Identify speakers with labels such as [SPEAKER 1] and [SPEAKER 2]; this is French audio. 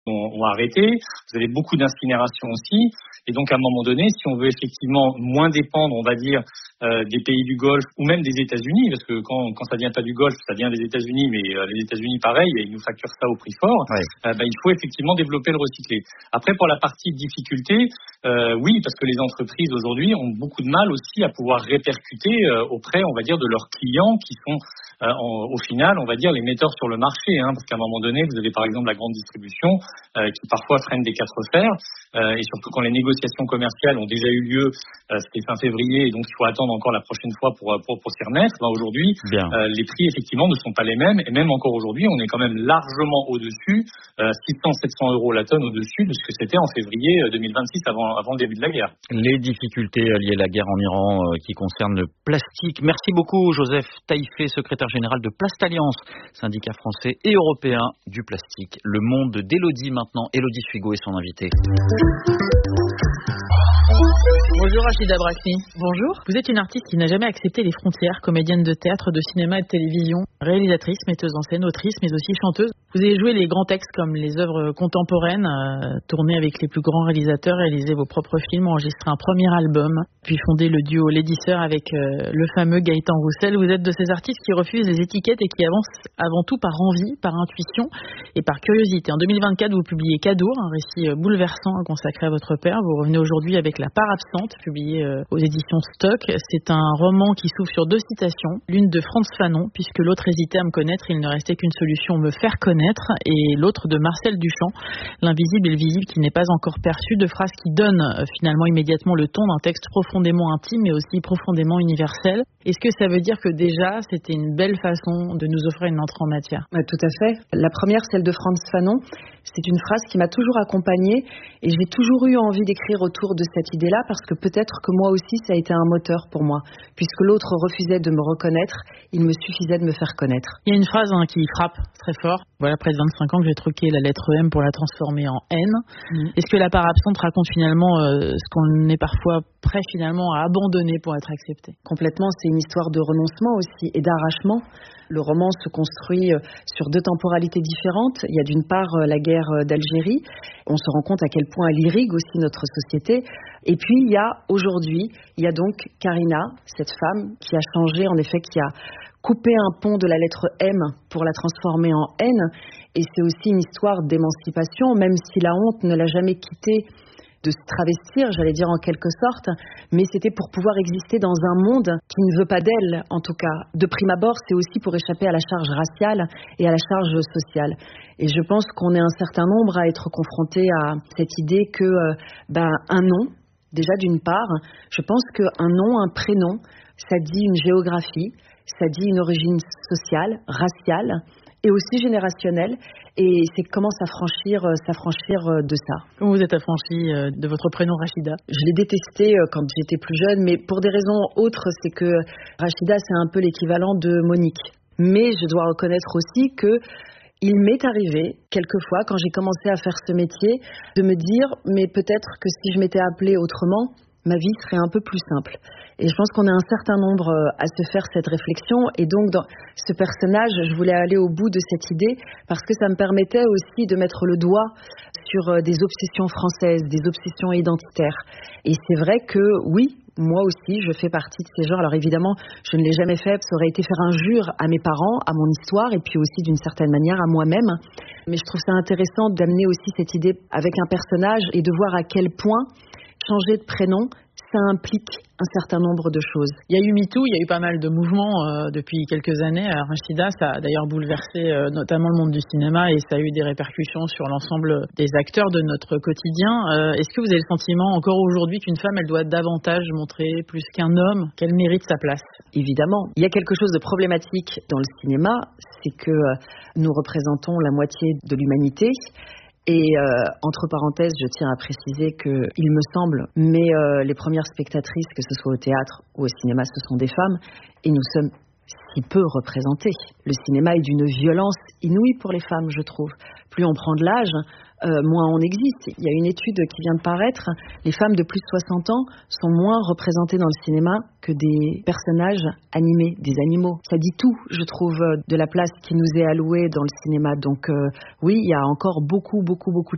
[SPEAKER 1] ont arrêté. Vous avez beaucoup d'incinération aussi. Et donc, à un moment donné, si on veut effectivement moins dépendre, on va dire, des pays du Golfe ou même des États-Unis, parce que quand ça vient pas du Golfe, ça vient des États-Unis, mais les États-Unis, pareil, ils nous facturent ça au prix fort.
[SPEAKER 2] Ouais.
[SPEAKER 1] Il faut effectivement développer le recyclé. Après, pour la partie difficulté, oui, parce que les entreprises aujourd'hui ont beaucoup de mal aussi à pouvoir répercuter auprès, on va dire, de leurs clients qui sont au final, on va dire, les metteurs sur le marché, parce qu'à un moment donné, vous avez par exemple la grande distribution qui parfois freine des quatre fers, et surtout quand les négociations commerciales ont déjà eu lieu, c'était fin février, et donc il faut attendre encore la prochaine fois pour s'y remettre. Aujourd'hui, les prix effectivement ne sont pas les mêmes, et même encore aujourd'hui, on est quand même largement au-dessus, 600-700 euros la tonne au-dessus de ce que c'était en février 2026 avant le début de la guerre.
[SPEAKER 2] Les difficultés liées à la guerre en Iran qui concernent le plastique. Merci beaucoup Joseph Taïfé, secrétaire général de Plastalliance, syndicat français et européen du plastique. Le monde d'Élodie maintenant. Élodie Suigo est son invitée.
[SPEAKER 3] Bonjour Rachida Brakni. Bonjour. Vous êtes une artiste qui n'a jamais accepté les frontières, comédienne de théâtre, de cinéma et de télévision, réalisatrice, metteuse en scène, autrice, mais aussi chanteuse. Vous avez joué les grands textes comme les œuvres contemporaines, tourné avec les plus grands réalisateurs, réalisé vos propres films, enregistré un premier album, puis fondé le duo Lady Sœur avec le fameux Gaëtan Roussel. Vous êtes de ces artistes qui refusent les étiquettes et qui avancent avant tout par envie, par intuition et par curiosité. En 2024, vous publiez Cadour, un récit bouleversant consacré à votre père. Vous revenez aujourd'hui avec La part absente, publié aux éditions Stock. C'est un roman qui s'ouvre sur deux citations, l'une de Frantz Fanon, puisque l'autre hésitait à me connaître, il ne restait qu'une solution, me faire connaître, et l'autre de Marcel Duchamp, l'invisible et le visible qui n'est pas encore perçu, deux phrases qui donnent finalement immédiatement le ton d'un texte profondément intime mais aussi profondément universel. Est-ce que ça veut dire que déjà c'était une belle façon de nous offrir une entrée en matière?
[SPEAKER 4] Tout à fait. La première, celle de Frantz Fanon, c'est une phrase qui m'a toujours accompagnée et j'ai toujours eu envie d'écrire autour de cette idée-là parce que peut-être que moi aussi ça a été un moteur pour moi. Puisque l'autre refusait de me reconnaître, il me suffisait de me faire connaître.
[SPEAKER 3] Il y a une phrase qui frappe très fort. Voilà, près de 25 ans que j'ai truqué la lettre M pour la transformer en N. Est-ce que La part absente raconte finalement ce qu'on est parfois prêt finalement à abandonner pour être accepté?
[SPEAKER 4] Complètement, c'est une histoire de renoncement aussi et d'arrachement. Le roman se construit sur deux temporalités différentes. Il y a d'une part la guerre d'Algérie. On se rend compte à quel point elle irrigue aussi notre société. Et puis il y a aujourd'hui, il y a donc Karina, cette femme qui a changé, en effet, qui a coupé un pont de la lettre M pour la transformer en N. Et c'est aussi une histoire d'émancipation, même si la honte ne l'a jamais quittée de se travestir, j'allais dire en quelque sorte, mais c'était pour pouvoir exister dans un monde qui ne veut pas d'elle, en tout cas. De prime abord, c'est aussi pour échapper à la charge raciale et à la charge sociale. Et je pense qu'on est un certain nombre à être confrontés à cette idée que un nom, déjà d'une part, je pense qu'un nom, un prénom, ça dit une géographie, ça dit une origine sociale, raciale, et aussi générationnelle, et c'est comment s'affranchir de ça.
[SPEAKER 3] Comment vous êtes affranchie de votre prénom Rachida?
[SPEAKER 4] Je l'ai détesté quand j'étais plus jeune, mais pour des raisons autres, c'est que Rachida, c'est un peu l'équivalent de Monique. Mais je dois reconnaître aussi que il m'est arrivé, quelquefois, quand j'ai commencé à faire ce métier, de me dire, mais peut-être que si je m'étais appelée autrement, ma vie serait un peu plus simple. Et je pense qu'on est un certain nombre à se faire cette réflexion. Et donc, dans ce personnage, je voulais aller au bout de cette idée parce que ça me permettait aussi de mettre le doigt sur des obsessions françaises, des obsessions identitaires. Et c'est vrai que, oui, moi aussi, je fais partie de ces gens. Alors évidemment, je ne l'ai jamais fait. Ça aurait été faire injure à mes parents, à mon histoire et puis aussi d'une certaine manière à moi-même. Mais je trouve ça intéressant d'amener aussi cette idée avec un personnage et de voir à quel point changer de prénom, ça implique un certain nombre de choses.
[SPEAKER 3] Il y a eu MeToo, il y a eu pas mal de mouvements depuis quelques années. Rachida, ça a d'ailleurs bouleversé notamment le monde du cinéma et ça a eu des répercussions sur l'ensemble des acteurs de notre quotidien. Est-ce que vous avez le sentiment encore aujourd'hui qu'une femme, elle doit davantage montrer plus qu'un homme qu'elle mérite sa place?
[SPEAKER 4] Évidemment. Il y a quelque chose de problématique dans le cinéma, c'est que nous représentons la moitié de l'humanité. Et entre parenthèses, je tiens à préciser que, il me semble, mais les premières spectatrices, que ce soit au théâtre ou au cinéma, ce sont des femmes, et nous sommes si peu représentés. Le cinéma est d'une violence inouïe pour les femmes, je trouve. Plus on prend de l'âge, moins on existe. Il y a une étude qui vient de paraître, les femmes de plus de 60 ans sont moins représentées dans le cinéma que des personnages animés, des animaux. Ça dit tout, je trouve, de la place qui nous est allouée dans le cinéma. Donc oui, il y a encore beaucoup de